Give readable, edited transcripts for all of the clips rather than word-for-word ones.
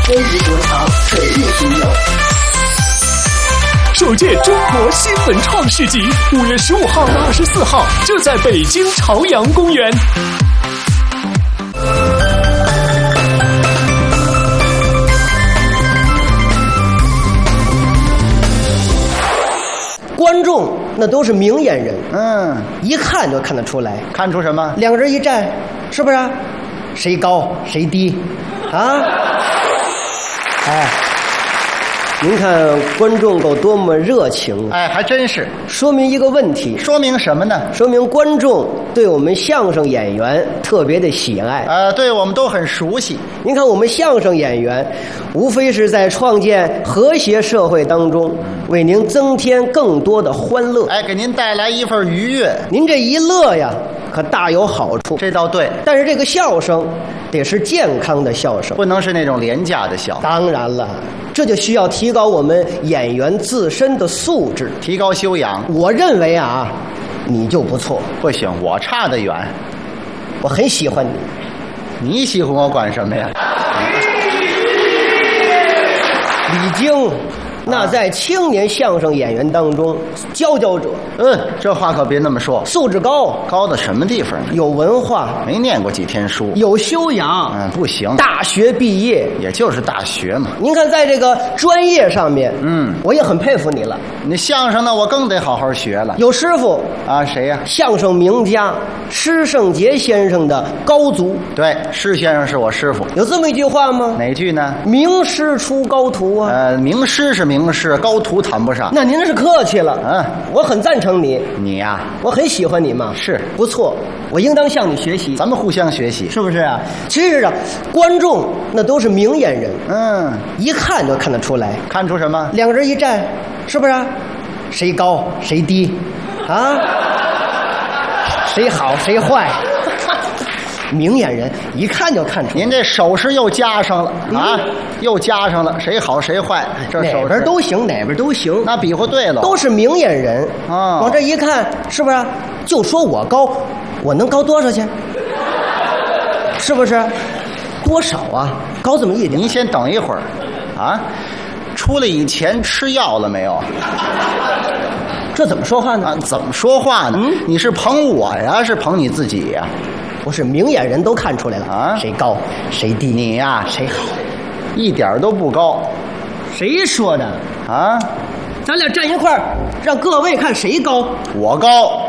非遗国潮，水陆并用。 首届中国新文创市集5月15号到24号就在北京朝阳公园。 观众那都是明眼人，一看就看得出来。 看出什么？ 两个人一站，是不是？谁高谁低，啊？哎，您看观众够多么热情， 哎，还真是。 说明一个问题， 说明什么呢？ 说明观众对我们相声演员特别的喜爱。 对我们都很熟悉。 您看我们相声演员，无非是在创建和谐社会当中，为您增添更多的欢乐， 哎，给您带来一份愉悦。 您这一乐呀，可大有好处。 这倒对。 但是这个笑声得是健康的笑声， 不能是那种廉价的笑。 当然了，这就需要提高我们演员自身的素质， 提高修养。 我认为啊，你就不错。 不行，我差得远。 我很喜欢你。 你喜欢我管什么呀？ 李菁，那在青年相声演员当中佼佼者。 这话可别那么说。 素质高， 高到什么地方呢？ 有文化， 没念过几天书， 有修养。 不行， 大学毕业， 也就是大学嘛。 您看，在这个专业上面，我也很佩服你了。 你相声呢，我更得好好学了。 有师傅啊，谁呀？ 相声名家施圣杰先生的高足。 对，施先生是我师傅。 有这么一句话吗？ 哪句呢？ 名师出高徒啊。 名师是名师，高徒谈不上。 那您是客气了。我很赞成你。 你呀， 我很喜欢你嘛。 是， 不错，我应当向你学习。 咱们互相学习， 是不是啊？其实啊，观众那都是明眼人，一看就看得出来。 看出什么？ 两个人一站，是不是？谁高谁低，啊？谁好谁坏？明眼人一看就看出来。 您这手势又加上了啊，又加上了，谁好谁坏，这手势哪边都行，哪边都行。 那比划对了， 都是明眼人啊。往这一看，是不是？就说我高，我能高多少去？是不是？多少啊？高这么一点。 您先等一会儿，啊，出来以前吃药了没有？ 这怎么说话呢？ 怎么说话呢？你是捧我呀，是捧你自己呀？ 不是，明眼人都看出来了啊，谁高谁低。 你呀， 谁好？ 一点都不高。 谁说的啊？ 咱俩站一块儿，让各位看谁高。 我高，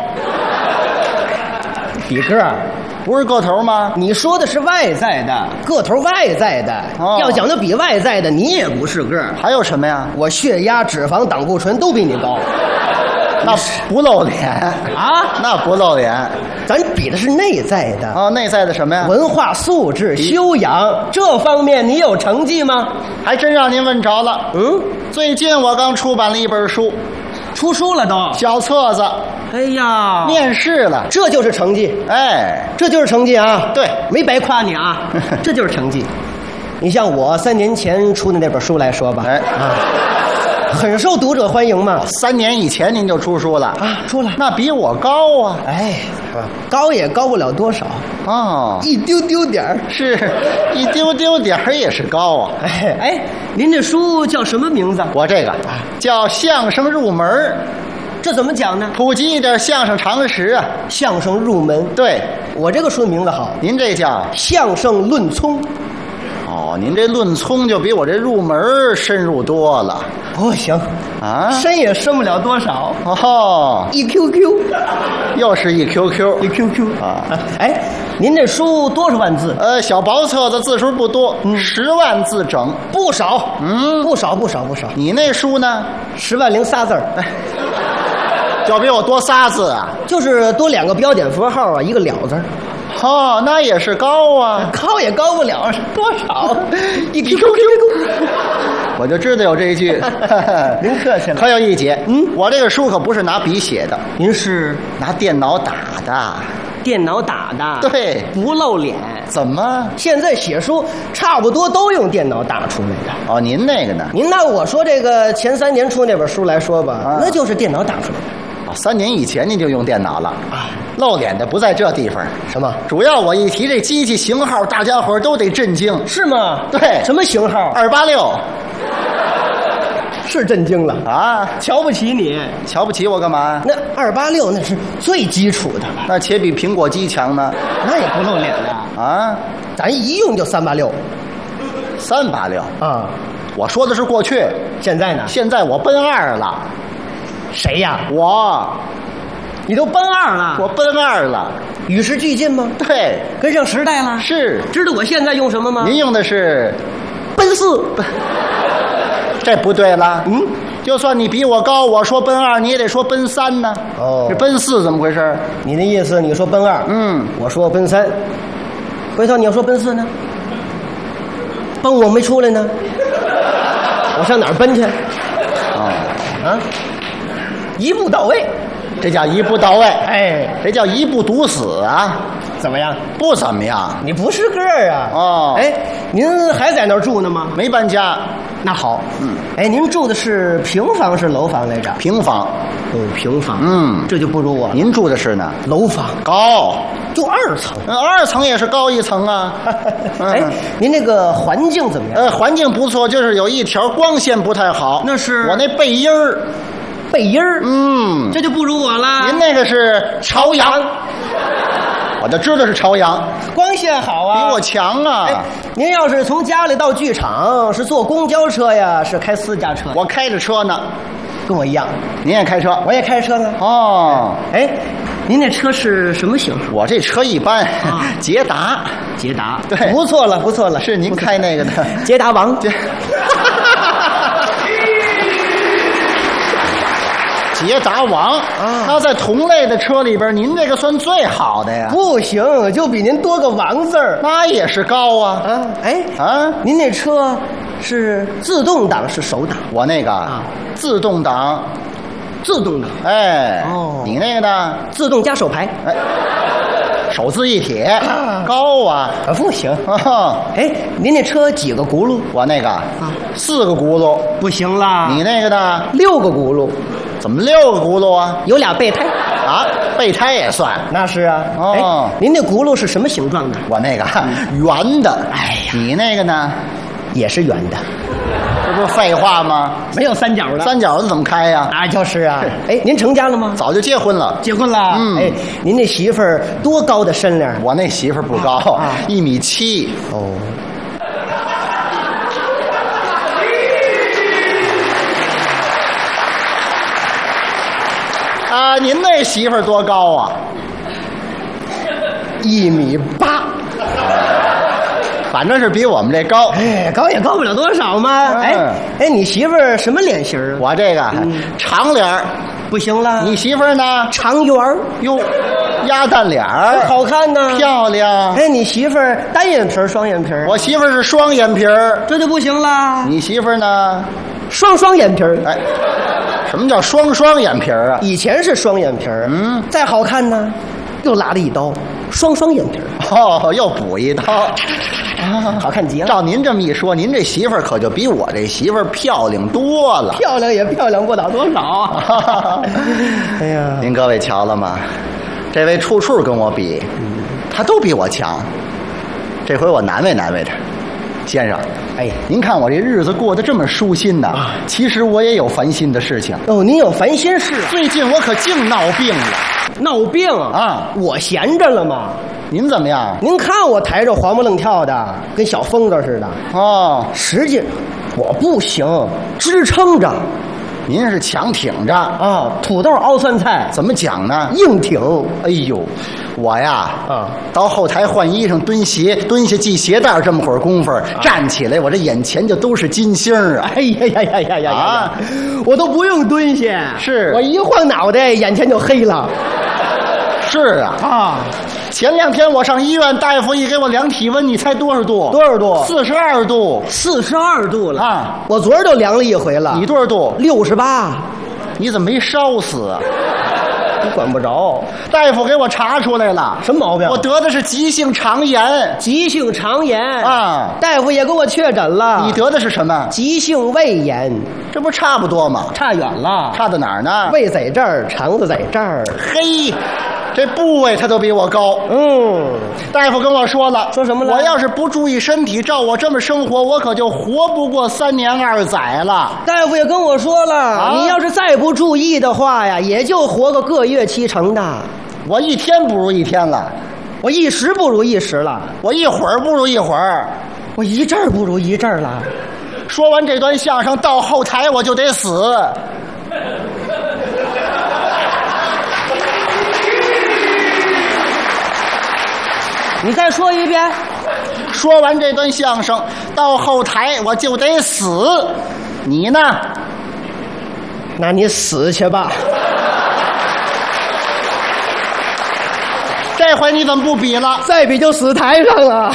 比个儿。 不是个头吗？ 你说的是外在的，个头外在的。要讲的比外在的，你也不是个儿。 还有什么呀？ 我血压、脂肪、胆固醇都比你高。 那不露脸啊？ 那不露脸， 咱比的是内在的啊。内在的什么呀？ 文化素质、修养这方面，你有成绩吗？ 还真让您问着了。最近我刚出版了一本书， 出书了都， 小册子。 哎呀， 面试了， 这就是成绩。 哎， 这就是成绩啊！ 对， 没白夸你啊，这就是成绩。你像我3年前出的那本书来说吧，很受读者欢迎嘛。 3年以前您就出书了啊？出了， 那比我高啊！ 哎，高也高不了多少哦， 一丢丢点儿， 是一丢丢点儿也是高啊！ 哎，您这书叫什么名字？ 我这个叫《相声入门》。 这怎么讲呢？ 普及一点相声常识啊！ 相声入门。 对， 我这个书的名字好， 您这叫相声论聪。 哦，您这论聪就比我这入门深入多了。 不行啊， 深也深不了多少。 哦， 一 QQ， 又是一 QQ， 一 QQ 啊！ 哎，您这书多少万字？ 小薄册子字数不多，10万字整， 不少。不少。 你那书呢 ？10万零仨字儿。 就比我多仨字啊， 就是多2个标点符号啊，1个了字。 哦，那也是高啊， 高也高不了多少，一 QQ。 我就知道有这一句。 您客气了， 可有一节。我这个书可不是拿笔写的， 您是拿电脑打的。 电脑打的？ 对， 不露脸。 怎么？ 现在写书差不多都用电脑打出来的。 哦，您那个呢？ 您拿我说这个前3年出那本书来说吧，那就是电脑打出来的。 3年以前您就用电脑了啊？ 露脸的不在这地方。 什么？ 主要我一提这机器型号，大家伙都得震惊。 是吗？ 对， 什么型号 ？286。 是震惊了啊！ 瞧不起你？ 瞧不起我干嘛？ 那286那是最基础的了， 那且比苹果机强呢。 那也不露脸了啊！ 咱一用就386。 386 啊！ 我说的是过去， 现在呢？ 现在我奔2了。 谁呀？ 我。 你都奔2了？ 我奔2了。 与时俱进吗？ 对， 跟上时代了。 是。 知道我现在用什么吗？ 您用的是奔4。 这不对了。嗯，就算你比我高，我说奔2，你也得说奔3呢。 哦， 这奔4怎么回事？ 你的意思，你说奔2， 嗯， 我说奔3，回头你要说奔4呢？奔我没出来呢，我上哪儿奔去？啊，一步到位， 这叫一步到位。 哎， 这叫一步堵死啊！ 怎么样？ 不怎么样。 你不是个儿啊！ 哦， 哎，您还在那儿住呢吗？ 没搬家。 那好，哎，您住的是平房是楼房来着？ 平房。 哦，平房。这就不如我了。 您住的是呢？ 楼房， 高， 就2层。 2层也是高1层啊。 哎，您那个环境怎么样？ 环境不错，就是有一条光线不太好。 那是我那背阴儿。 背阴儿。这就不如我了。 您那个是朝阳。我就知道是朝阳， 光线好啊， 比我强啊。 哎，您要是从家里到剧场，是坐公交车呀，是开私家车？ 我开着车呢， 跟我一样。 您也开车？ 我也开着车呢。 哦， 哎，您那车是什么型号？ 我这车一般，捷达。 捷达， 对， 不错了，不错了。 是您开那个的， 捷达王。 捷达王啊，那在同类的车里边，您这个算最好的呀。 不行，就比您多个王字儿， 那也是高啊。 哎啊，您那车是自动挡是手挡？ 我那个自动挡。 自动挡。 哎，哦，你那个呢？ 自动加手排。 哎，手自一体，高啊。 不行。哎，您那车几个轱辘？ 我那个4个轱辘。 不行啦。 你那个呢 ？6个轱辘。 怎么6个轱辘啊？ 有俩备胎啊，备胎也算。 那是啊。哦，您那轱辘是什么形状的？ 我那个圆的。 哎呀， 你那个呢？ 也是圆的。 这不是废话吗？ 没有三角的。 三角的怎么开呀？ 那就是啊。哎，您成家了吗？ 早就结婚了。 结婚了。哎，您那媳妇儿多高的身量？ 我那媳妇儿不高，1.7米。 哦。 啊，您那媳妇儿多高啊 ？1.8米。 反正是比我们这高。 哎，高也高不了多少嘛。哎，你媳妇儿什么脸型啊？ 我这个长脸儿。 不行了。 你媳妇儿呢？ 长圆儿。 哟，鸭蛋脸儿。 好看呢。 漂亮。 哎，你媳妇儿单眼皮儿双眼皮儿？ 我媳妇儿是双眼皮儿。 这就不行啦。 你媳妇儿呢？ 双眼皮儿。 哎。什么叫双眼皮儿啊？ 以前是双眼皮儿，再好看呢，又拉了一刀，双眼皮儿。 哦，又补一刀， 好看极了。 照您这么一说，您这媳妇儿可就比我这媳妇儿漂亮多了。 漂亮也漂亮不了多少啊！哎呀， 您各位瞧了吗？这位处处跟我比，他都比我强。这回我难为他。先生， 哎， 您看我这日子过得这么舒心呐，其实我也有烦心的事情。 哦，您有烦心事？ 最近我可净闹病了。 闹病啊？我闲着了吗？ 您怎么样？ 您看我抬着黄不愣跳的，跟小疯子似的。 哦， 实际我不行，支撑着。 您是强挺着啊？土豆熬酸菜怎么讲呢？ 硬挺。 哎呦，我呀，到后台换衣裳、蹲下系鞋带，这么会儿功夫，站起来，我这眼前就都是金星啊！ 哎呀！啊，我都不用蹲下， 是我一晃脑袋，眼前就黑了。 是啊。前2天我上医院，大夫一给我量体温，你猜多少度？ 多少度 ？42度。 42度了啊！ 我昨儿就量了一回了。 你多少度 ？68。 你怎么没烧死啊？ 你管不着。 大夫给我查出来了， 什么毛病？ 我得的是急性肠炎。 急性肠炎啊！ 大夫也给我确诊了。 你得的是什么？ 急性胃炎。 这不差不多吗？ 差远了。 差在哪儿呢？ 胃在这儿，肠子在这儿。 嘿。 这部位他都比我高。大夫跟我说了， 说什么了？ 我要是不注意身体，照我这么生活，我可就活不过3年2载了。 大夫也跟我说了，你要是再不注意的话呀，也就活个月7成的。 我一天不如一天了， 我一时不如一时了， 我一会儿不如一会儿， 我一阵儿不如一阵儿了。 说完这段相声，到后台我就得死。 你再说一遍。 说完这段相声，到后台我就得死。你呢？ 那你死去吧。 这回你怎么不比了？ 再比就死台上了。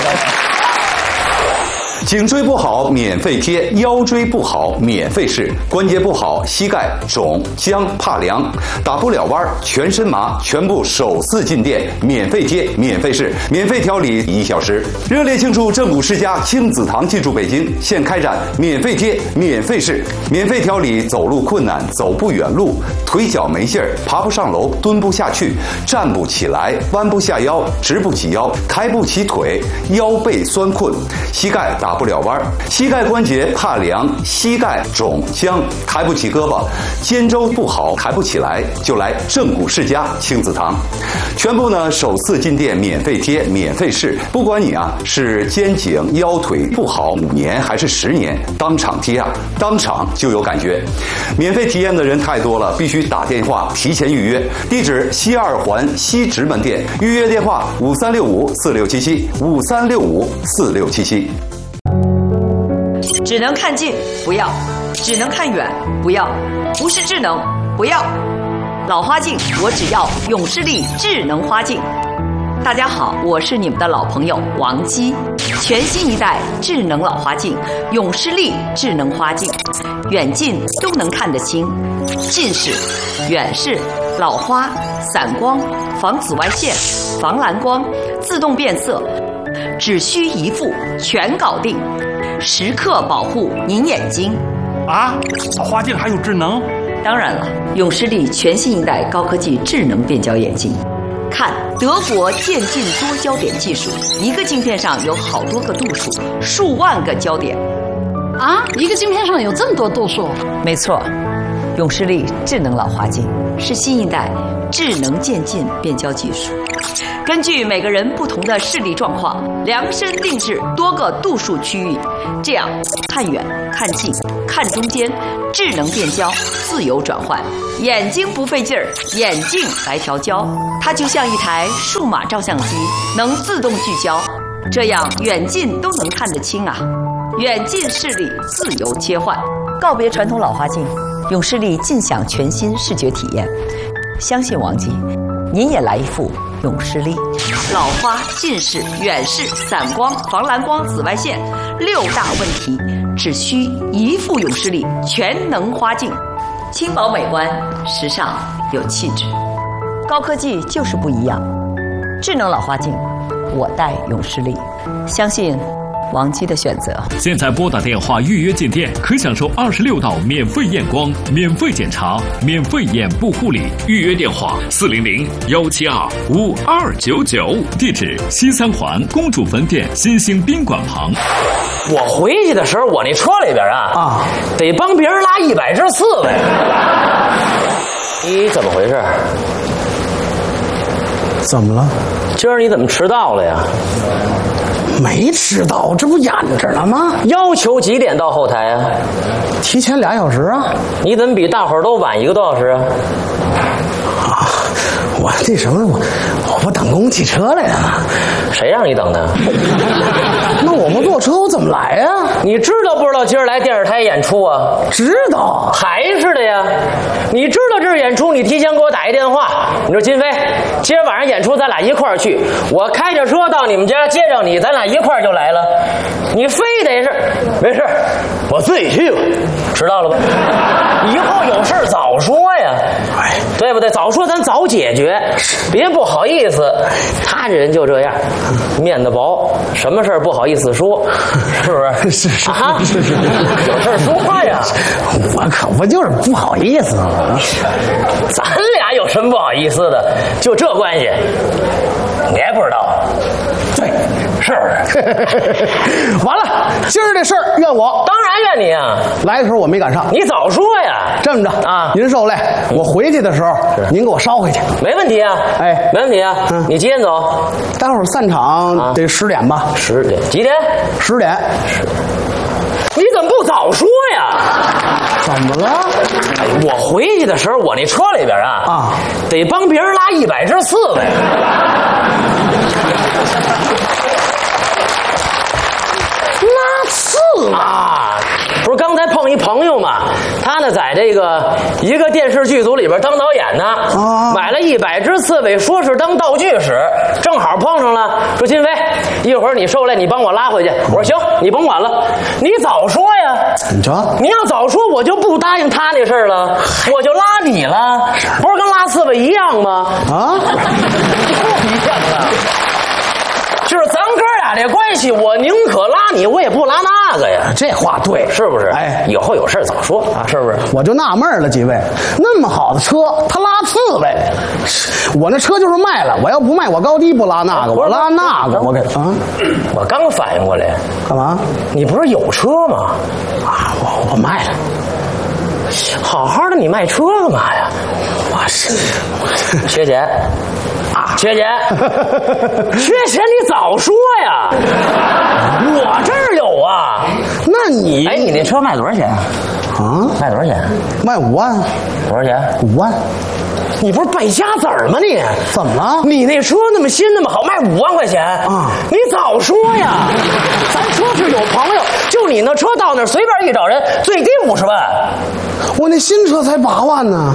颈椎不好免费贴，腰椎不好免费试，关节不好膝盖肿僵怕凉打不了弯全身麻，全部首次进店免费贴免费试免费调理1小时。热烈庆祝正骨世家亲子堂进驻北京，现开展免费贴免费试免费调理走路困难走不远路腿脚没劲儿爬不上楼蹲不下去站不起来弯不下腰直不起腰抬不起腿腰背酸困膝盖打不了弯膝盖关节怕凉膝盖肿僵抬不起胳膊肩周不好抬不起来就来正骨世家亲子堂，全部呢首次进店免费贴免费试，不管你啊是肩颈腰腿不好5年还是10年，当场贴啊当场就有感觉。免费体验的人太多了，必须打电话提前预约。地址西2环西直门店，预约电话5365467753654677。 只能看近不要，只能看远不要，不是智能不要。老花镜我只要永视力智能花镜。大家好，我是你们的老朋友王姬。全新一代智能老花镜永视力智能花镜，远近都能看得清，近视、远视、老花、散光、防紫外线、防蓝光、自动变色，只需一副全搞定，时刻保护您眼睛。 啊，老花镜还有智能？ 当然了，永视力全新一代高科技智能变焦眼镜。看德国渐进多焦点技术，一个镜片上有好多个度数，数万个焦点。 啊，一个镜片上有这么多度数？ 没错，永视力智能老花镜是新一代智能渐进变焦技术，根据每个人不同的视力状况，量身定制多个度数区域，这样看远、看近、看中间，智能变焦，自由转换，眼睛不费劲儿，眼镜来调焦。它就像一台数码照相机，能自动聚焦，这样远近都能看得清啊！远近视力自由切换，告别传统老花镜，永视力尽享全新视觉体验。相信王姬，您也来一副永视力。老花、近视、远视、散光、防蓝光、紫外线6大问题，只需一副永视力全能花镜，轻薄美观，时尚有气质。高科技就是不一样，智能老花镜，我戴永视力，相信王姬的选择。 现在拨打电话预约进店，可享受26道免费验光、免费检查、免费眼部护理。预约电话400-172-5299，地址西3环公主坟店新兴宾馆旁。 我回去的时候，我那车里边啊，得帮别人拉100只刺猬。你怎么回事？ 怎么了？ 今儿你怎么迟到了呀？ 没迟到，这不演着呢吗？ 要求几点到后台啊？ 提前2小时啊。 你怎么比大伙儿都晚1个多小时啊？ 啊，我那什么，我不等公共汽车来了吗？ 谁让你等的？ 那我不坐车，我怎么来呀？ 你知道不知道今儿来电视台演出啊？ 知道， 还是的呀。你知道这是演出，你提前给我打一电话。你说金飞，今儿晚上演出，咱俩一块儿去。我开着车到你们家接着你，咱俩一块儿就来了。你非得是没事，我自己去吧。知道了吧？以后有事早说呀。 哎。 对不对？早说咱早解决，别不好意思。他这人就这样，面子薄，什么事儿不好意思说，是不是？ 是啊，有事儿说呀。 我可不就是不好意思吗？ 咱俩有什么不好意思的？就这关系，你还不知道？对，是不是？ 完了，今儿这事儿怨我， 当然怨你啊！ 来的时候我没赶上， 你早说呀！ 这么着啊， 您受累，我回去的时候您给我捎回去， 没问题啊！ 哎， 没问题啊！你几点走？ 待会儿散场得10点吧 ？10点？几点 ？10点。 你怎么不早说呀？ 怎么了？ 哎，我回去的时候，我那车里边啊，得帮别人拉100只刺猬。 拉刺啊！不是刚才碰一朋友嘛，他呢在这个一个电视剧组里边当导演呢，买了100只刺猬，说是当道具使，正好碰上了，说金飞，一会儿你受累，你帮我拉回去。我说行，你甭管了，你早说呀！ 你瞧， 你要早说，我就不答应他那事儿了，我就拉你了，不是跟拉刺猬一样吗？ 啊， 不一样啊！就是咱哥俩这关系，我宁可拉你，我也不拉那个呀。 这话对， 是不是？ 哎， 以后有事早说啊，是不是？ 我就纳闷了，几位，那么好的车，他拉刺猬，我那车就是卖了，我要不卖，我高低不拉那个，我拉那个，我给啊， 我刚反应过来， 干嘛？ 你不是有车吗？ 啊，我卖了。 好好的，你卖车干嘛呀？我是缺钱啊，缺钱，缺钱你早说呀！我这儿有啊。 那你哎，你那车卖多少钱啊？ 卖多少钱？ 卖5万。 多少钱 ？5万。 你不是败家子儿吗你？ 怎么了？ 你那车那么新那么好，卖5万块钱啊！你早说呀！咱车是有朋友，就你那车到那儿随便一找人，最低50万。 我那新车才8万呢。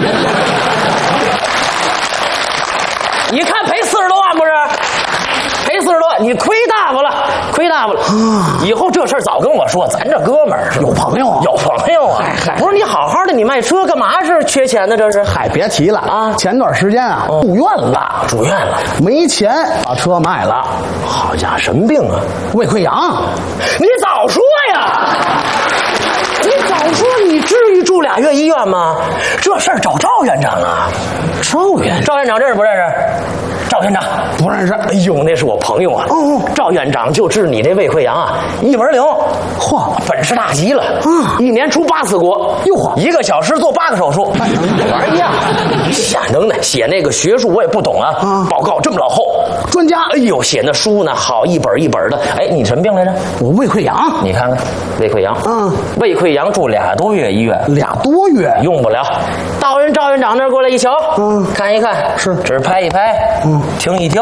你看赔40多万不是？赔40多万，你亏大发了，亏大发了。以后这事儿早跟我说，咱这哥们儿有朋友啊， 有朋友啊。不是你好好的，你卖车干嘛是缺钱呢？这是？ 嗨，别提了啊！前段时间啊，住院了， 住院了， 没钱把车卖了。 好家伙，什么病啊？ 胃溃疡。 你早说呀！你早说，你至于住2月医院吗？这事儿找赵院长啊。赵院长认识不认识？赵院长不认识。 哎呦，那是我朋友啊。赵院长就治你这胃溃疡啊，一门灵。嚯，本事大极了。1年出8次国。 哟嚯 ，1个小时做8个手术，玩一样。瞎能耐，写那个学术我也不懂啊。报告这么老厚， 专家。 哎呦，写那书呢，好一本一本的。哎，你什么病来着？ 我胃溃疡。 你看看，胃溃疡。胃溃疡住2多月医院。 2多月用不了。到人赵院长那儿过来一瞧，看一看， 是这儿拍一拍，听一听。